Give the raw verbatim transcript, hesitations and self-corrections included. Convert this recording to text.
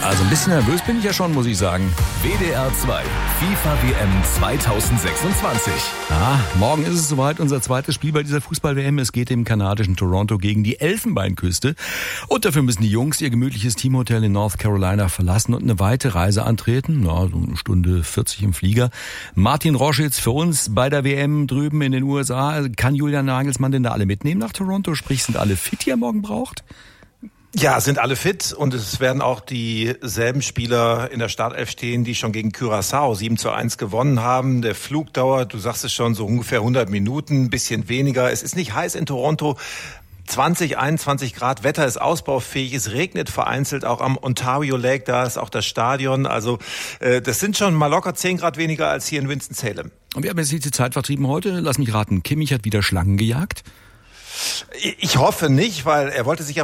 Also ein bisschen nervös bin ich ja schon, muss ich sagen. W D R zwei, FIFA W M zweitausendsechsundzwanzig. Ah, morgen ist es soweit, unser zweites Spiel bei dieser Fußball-W M. Es geht im kanadischen Toronto gegen die Elfenbeinküste. Und dafür müssen die Jungs ihr gemütliches Teamhotel in North Carolina verlassen und eine weite Reise antreten. Na, so eine Stunde vierzig im Flieger. Martin Roschitz für uns bei der W M drüben in den U S A. Kann Julian Nagelsmann denn da alle mitnehmen nach Toronto? Sprich, sind alle fit, die er morgen braucht? Ja, sind alle fit und es werden auch dieselben Spieler in der Startelf stehen, die schon gegen Curaçao sieben zu eins gewonnen haben. Der Flug dauert, du sagst es schon, so ungefähr hundert Minuten, ein bisschen weniger. Es ist nicht heiß in Toronto. zwanzig, einundzwanzig Grad, Wetter ist ausbaufähig, es regnet vereinzelt auch am Ontario Lake, da ist auch das Stadion. Also äh, das sind schon mal locker zehn Grad weniger als hier in Winston-Salem. Und wir haben jetzt die Zeit vertrieben heute. Lass mich raten, Kimmich hat wieder Schlangen gejagt? Ich hoffe nicht, weil er wollte sich ja